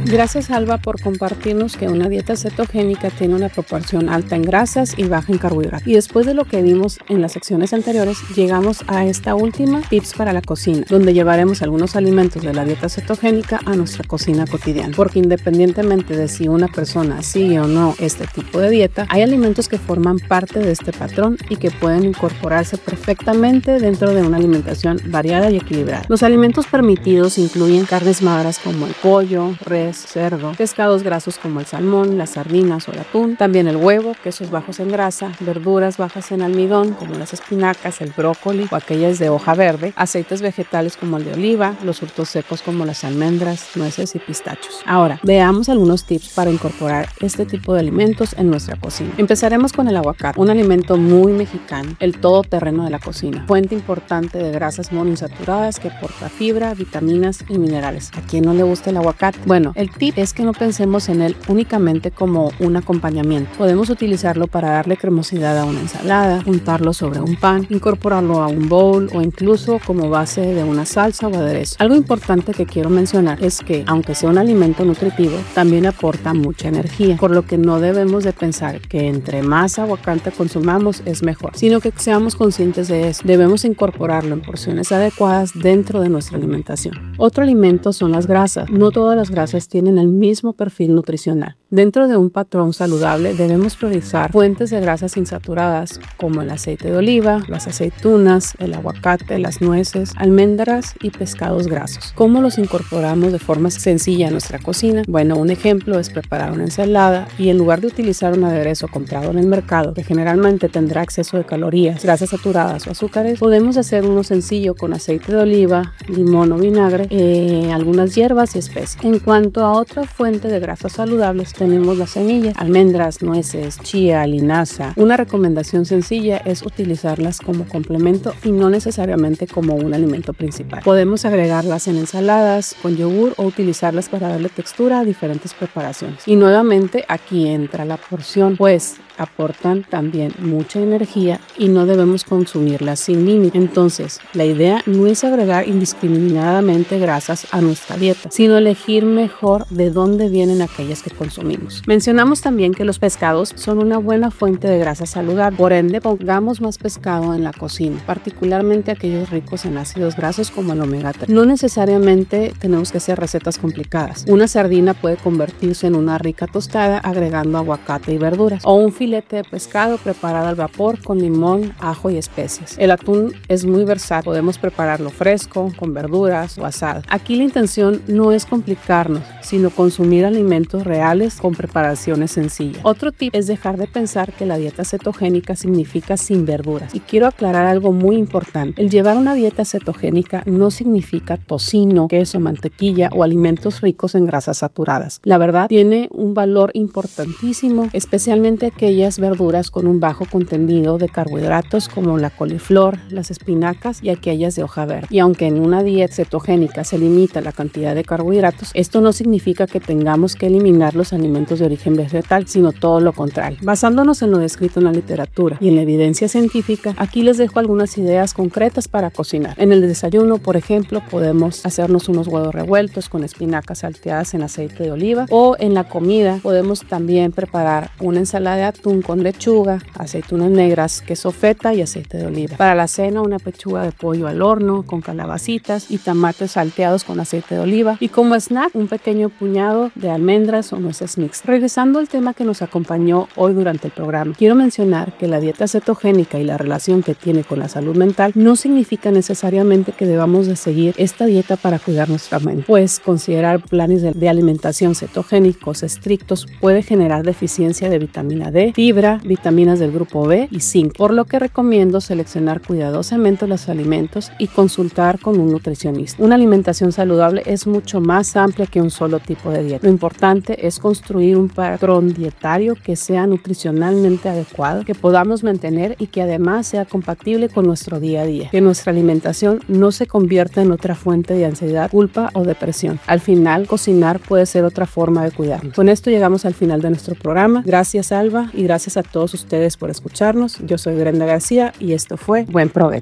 Gracias, Alba, por compartirnos que una dieta cetogénica tiene una proporción alta en grasas y baja en carbohidratos. Y después de lo que vimos en las secciones anteriores, llegamos a esta última, tips para la cocina, donde llevaremos algunos alimentos de la dieta cetogénica a nuestra cocina cotidiana. Porque independientemente de si una persona sigue o no este tipo de dieta, hay alimentos que forman parte de este patrón y que pueden incorporarse perfectamente dentro de una alimentación variada y equilibrada. Los alimentos permitidos incluyen carnes magras como el pollo, res, cerdo, pescados grasos como el salmón, las sardinas o el atún, también el huevo, quesos bajos en grasa, verduras bajas en almidón como las espinacas, el brócoli o aquellas de hoja verde, aceites vegetales como el de oliva, los frutos secos como las almendras, nueces y pistachos. Ahora, veamos algunos tips para incorporar este tipo de alimentos en nuestra cocina. Empezaremos con el aguacate, un alimento muy mexicano, el todoterreno de la cocina, fuente importante de grasas monoinsaturadas que aporta fibra, vitaminas y minerales. ¿A quién no le gusta el aguacate? Bueno, el tip es que no pensemos en él únicamente como un acompañamiento. Podemos utilizarlo para darle cremosidad a una ensalada, untarlo sobre un pan, incorporarlo a un bowl o incluso como base de una salsa o aderezo. Algo importante que quiero mencionar es que, aunque sea un alimento nutritivo, también aporta mucha energía, por lo que no debemos de pensar que entre más aguacate consumamos es mejor, sino que seamos conscientes de eso. Debemos incorporarlo en porciones adecuadas dentro de nuestra alimentación. Otro alimento son las grasas. No todas las grasas tienen el mismo perfil nutricional. Dentro de un patrón saludable debemos priorizar fuentes de grasas insaturadas como el aceite de oliva, las aceitunas, el aguacate, las nueces, almendras y pescados grasos. ¿Cómo los incorporamos de forma sencilla a nuestra cocina? Bueno, un ejemplo es preparar una ensalada y en lugar de utilizar un aderezo comprado en el mercado que generalmente tendrá exceso de calorías, grasas saturadas o azúcares, podemos hacer uno sencillo con aceite de oliva, limón o vinagre, algunas hierbas y especias. En cuanto a otra fuente de grasas saludables, tenemos las semillas, almendras, nueces, chía, linaza. Una recomendación sencilla es utilizarlas como complemento y no necesariamente como un alimento principal. Podemos agregarlas en ensaladas, con yogur o utilizarlas para darle textura a diferentes preparaciones. Y nuevamente aquí entra la porción, pues aportan también mucha energía y no debemos consumirlas sin límite. Entonces, la idea no es agregar indiscriminadamente grasas a nuestra dieta, sino elegir mejor de dónde vienen aquellas que consumimos. Mencionamos también que los pescados son una buena fuente de grasa saludable, por ende pongamos más pescado en la cocina, particularmente aquellos ricos en ácidos grasos como el omega 3. No necesariamente tenemos que hacer recetas complicadas. Una sardina puede convertirse en una rica tostada agregando aguacate y verduras, o un filete de pescado preparado al vapor con limón, ajo y especias. El atún es muy versátil, podemos prepararlo fresco, con verduras o asado. Aquí la intención no es complicarnos, sino consumir alimentos reales con preparaciones sencillas. Otro tip es dejar de pensar que la dieta cetogénica significa sin verduras. Y quiero aclarar algo muy importante. El llevar una dieta cetogénica no significa tocino, queso, mantequilla o alimentos ricos en grasas saturadas. La verdad, tiene un valor importantísimo, especialmente aquellas verduras con un bajo contenido de carbohidratos como la coliflor, las espinacas y aquellas de hoja verde. Y aunque en una dieta cetogénica se limita la cantidad de carbohidratos, esto no significa que tengamos que eliminar los alimentos de origen vegetal, sino todo lo contrario. Basándonos en lo descrito en la literatura y en la evidencia científica, aquí les dejo algunas ideas concretas para cocinar. En el desayuno, por ejemplo, podemos hacernos unos huevos revueltos con espinacas salteadas en aceite de oliva, o en la comida podemos también preparar una ensalada de atún con lechuga, aceitunas negras, queso feta y aceite de oliva. Para la cena, una pechuga de pollo al horno con calabacitas y tomates salteados con aceite de oliva, y como snack un pequeño puñado de almendras o nueces mixtas. Regresando al tema que nos acompañó hoy durante el programa, quiero mencionar que la dieta cetogénica y la relación que tiene con la salud mental no significa necesariamente que debamos de seguir esta dieta para cuidar nuestra mente, pues considerar planes de alimentación cetogénicos estrictos puede generar deficiencia de vitamina D, fibra, vitaminas del grupo B y zinc, por lo que recomiendo seleccionar cuidadosamente los alimentos y consultar con un nutricionista. Una alimentación saludable es mucho más amplia que un solo tipo de dieta. Lo importante es construir un patrón dietario que sea nutricionalmente adecuado, que podamos mantener y que además sea compatible con nuestro día a día. Que nuestra alimentación no se convierta en otra fuente de ansiedad, culpa o depresión. Al final, cocinar puede ser otra forma de cuidarnos. Con esto llegamos al final de nuestro programa. Gracias, Alba, y gracias a todos ustedes por escucharnos. Yo soy Brenda García y esto fue Buen Provecho.